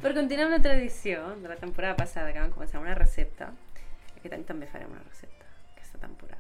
Per continuar amb la tradició de la temporada passada, que vam començar una recepta, aquest any també farem una recepta, aquesta temporada.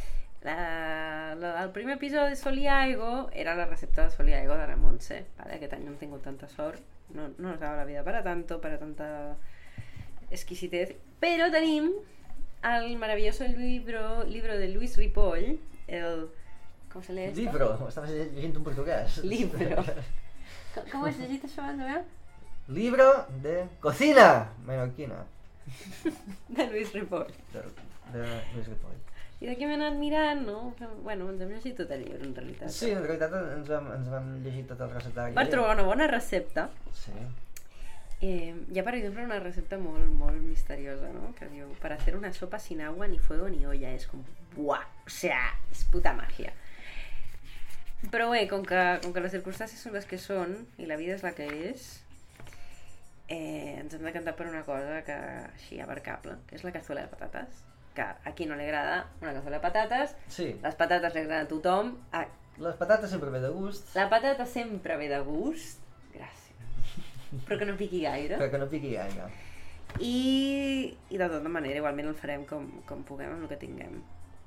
El primer episodi de Sol i Aigua era la recepta de Sol i Aigua de la Montse, ¿vale? Aquest any no hem tingut tanta sort, no nos daba la vida para tanto, para tanta exquisitez, però tenim el maravilloso libro de Luis Ripoll, el... ¿Cómo se lee esto? Libro, estava llegint un portuguès. Libro. Com ho has llegit això abans, a veure? Libro de cocina menorquina. De Luis Ripoll. De Luis Ripoll. I d'aquí hem anat mirant, no? Bueno, ens hem llegit tot el llibre, en realitat. Sí, en realitat ens vam llegir tot el receptari. Per trobar una bona recepta. Sí. Hi ha, per exemple, una recepta molt, molt misteriosa, ¿no? Que diu, para hacer una sopa sin agua, ni fuego, ni olla. És com, buah, o sea, és puta màgia. Però bé, com que les circumstàncies són les que són, i la vida és la que és, ens hem decantat per una cosa que així abarcable, que és la cazuela de patates. Que a qui no li agrada una cazuela de patates, Sí. les patates li agraden a tothom. Les patates sempre ve de gust. La patata sempre ve de gust, gràcies, però que no piqui gaire. Però que no piqui gaire. I de tota manera igualment el farem com puguem amb el que tinguem.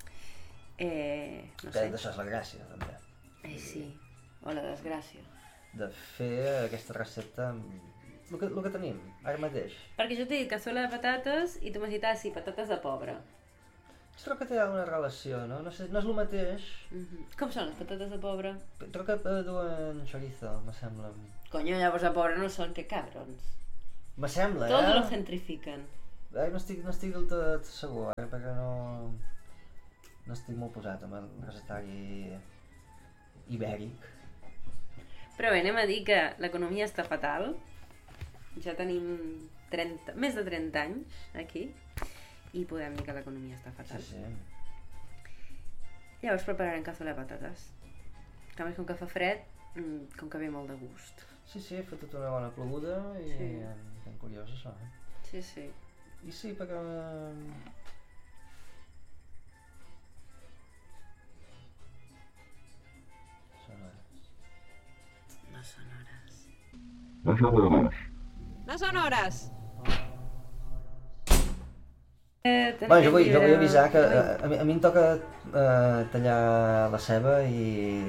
No sé. D'això és la gràcia, també. Sí, o la desgràcia. De fer aquesta recepta amb el que tenim, ara mateix. Perquè jo t'he dit cazuela de patates i tu m'has dit, sí, patates de pobre. Trobo que té alguna relació, no? No sé, no és el mateix. Com són les patates de pobre? Trobo que duen chorizo, me sembla. Coño, llavors de pobre no són, que cabrons. Me sembla, Todo lo gentrifiquen. No estic del tot segur, perquè no estic molt posat amb el receptari ibèric. Però bé, anem a dir que l'economia està fatal. Ja tenim més de 30 anys aquí i podem dir que l'economia està fatal. Sí. Llavors prepararem cazuela de patates. Que a més, com que fa fred, com que ve molt de gust. Sí, he fet tota una bona ploguda i ben curiós això. Sí. I sí, perquè... No són hores. No són hores! Bueno, jo vull avisar que a mi em toca tallar la ceba i